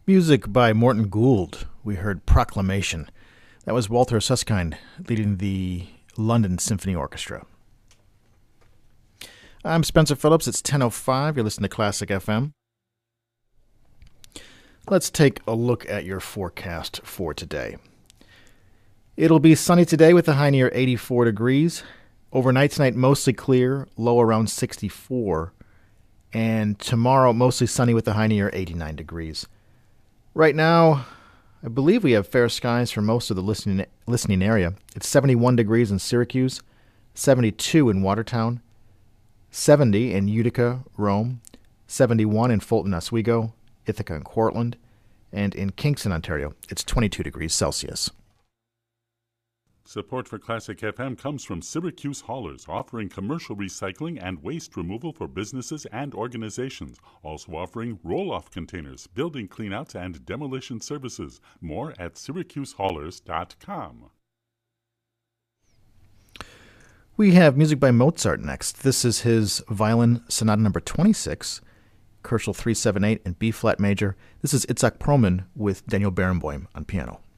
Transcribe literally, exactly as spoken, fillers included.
Music by Morton Gould. We heard Proclamation. That was Walter Susskind leading the London Symphony Orchestra. I'm Spencer Phillips. It's ten oh five. You're listening to Classic F M. Let's take a look at your forecast for today. It'll be sunny today with a high near eighty-four degrees. Overnight tonight, mostly clear, low around sixty-four. And tomorrow, mostly sunny with a high near eighty-nine degrees. Right now, I believe we have fair skies for most of the listening listening area. It's seventy-one degrees in Syracuse, seventy-two in Watertown, seventy in Utica, Rome, seventy-one in Fulton, Oswego, Ithaca and Cortland, and in Kingston, Ontario, it's twenty-two degrees Celsius. Support for Classic F M comes from Syracuse Haulers, offering commercial recycling and waste removal for businesses and organizations. Also offering roll-off containers, building cleanouts, and demolition services. More at syracuse haulers dot com. We have music by Mozart next. This is his Violin Sonata number twenty-six, Koelschel three seventy-eight in B-flat major. This is Itzhak Perlman with Daniel Barenboim on piano.